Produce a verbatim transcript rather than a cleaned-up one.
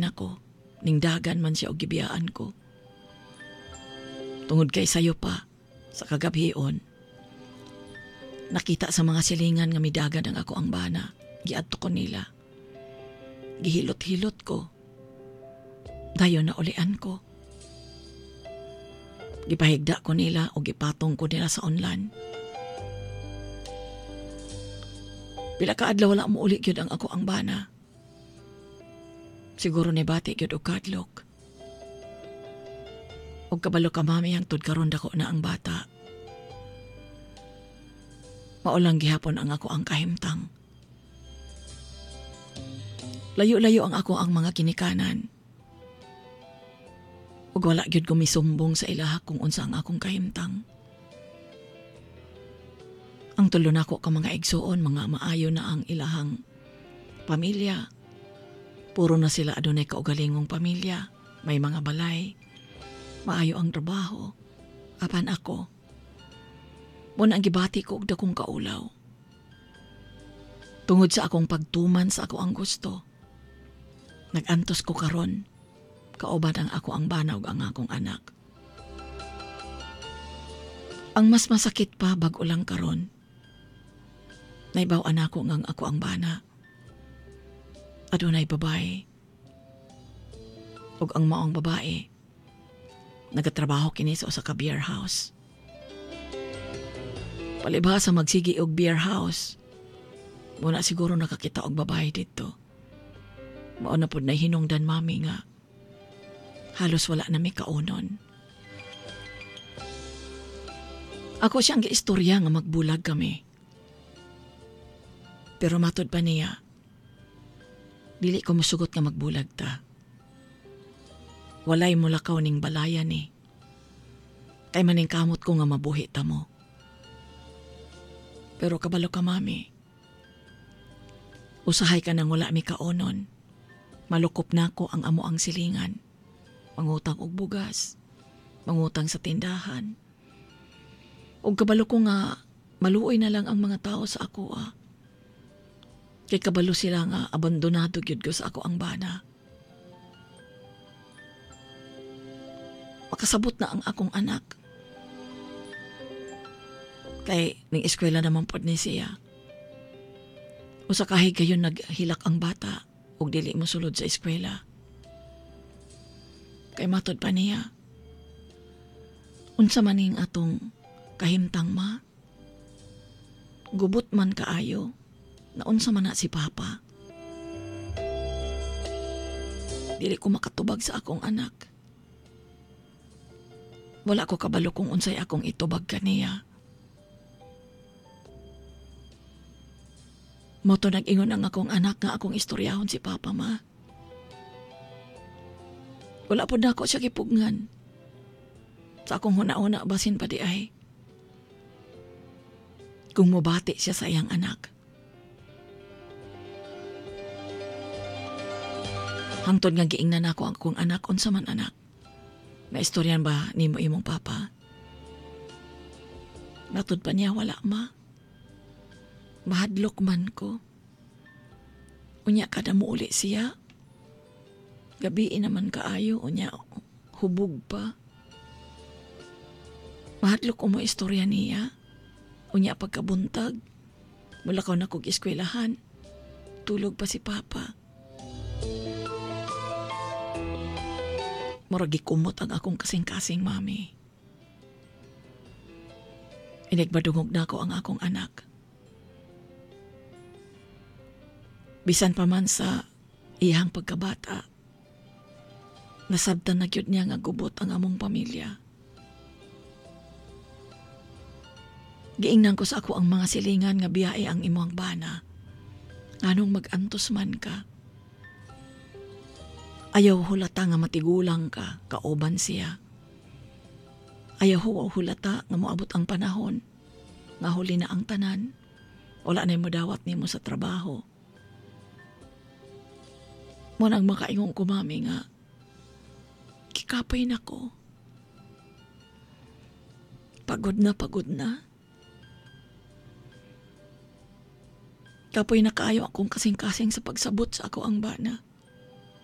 nako, ning dagan man siya og gibiyaan ko. Tungod kay sayo pa, sa kagabhion, nakita sa mga silingan nga midagan ang ako ang bana, giadto ko nila. Gihilot-hilot ko. Dayon na ulian ko. Gipahigda ko nila o gipatong ko nila sa online. Pila ka adlaw wala mo uli gyud ang ako ang bana. Siguro ni bati gyud og kadlok. Og kabalo ka mami hangtod karon dako na ang bata. Maulang gihapon ang ako ang kahimtang. Layo-layo ang ako ang mga kinikanan. Ug wala gyud ko misumbong sa ilaha kung unsa ang akong kahimtang. Ang tulo nako ka mga igsuon, mga maayo na ang ilahang pamilya. Puro na sila adunay kaugalingong pamilya, may mga balay, maayo ang trabaho. Apan ako, muna ang gibati ko og dakong kaulaw. Tungod sa akong pagtuman sa ako ang gusto, nagantos ko karon, kauban ang ako ang bana ug ang akong anak. Ang mas masakit pa bag-o lang karon, naibaw-an ako ngang ako ang bana. Adunay babae. Ug ang maong babae, nagatrabaho kini sa usa ka beer house. Palibhasa magsigi og beer house, muna siguro nakakita og babae dito. Mao na pud na hinungdan mami nga halos wala na may kaunon. Ako siyang giistorya nga magbulag kami. Pero matod pa niya, dili ko musugot nga magbulag ta. Walay mulakaw ning balaya ni. Kay maning kamot ko nga mabuhi ta mo. Pero kabalo ka mami, usahay ka nang wala mi kaunon. Malukop na ko ang amo ang silingan. Mangutang og bugas, mangutang sa tindahan. Ug kabalo ko nga maluoy na lang ang mga tao sa ako ah. Kay kabalo sila nga abandonado gyud ko sa ako ang bana. Makasabot na ang akong anak. Kay ning eskwela naman pod ni siya. Usa ka higayon naghilak ang bata ug dili mo sulod sa eskwela. Kay matod pa niya, unsa maning atong kahimtang ma? Gubot man kaayo, na unsa man na si Papa. Dili ko makatubag sa akong anak. Wala ko kabalo kung unsay akong itubag kaniya. Moto nag-ingon ang akong anak nga akong istoryahon si Papa ma. Wala po na ako siya kipugngan. Sa akong huna-una basin pa di ay. Kung mubati siya sa iyang anak. Hangtod nga giingnan ako ang akong anak unsa man anak. Naistoryan ba nimo imong papa? Matod pa niya wala ma. Mahadlok man ko. Unya kada mo uli siya. Gabi naman kaayo, unya hubog pa. Mahadlok ko mo istorya niya. Unya pagkabuntag, mula ka na kog eskwelahan. Tulog pa si Papa. Murag gikumot ang akong kasing-kasing, mami. Inigbadungog na ako ang akong anak. Bisan pa man sa iyang pagkabata, nasabtan na gyud niya nga gubot ang among pamilya. Giingnan ko sa ako ang mga silingan nga biyae ang imong bana. Anong mag-antos man ka. Ayaw hulata nga matigulang ka, kauban siya. Ayaw hulata nga moabot ang panahon, nga huli na ang tanan, wala na mo dawat nimo sa trabaho. Mo nang makaingon ko mami nga, kikapay na ko. Pagod na, pagod na. Kapoy na kaayo akong kasing-kasing sa pagsabot sa ako ang bana.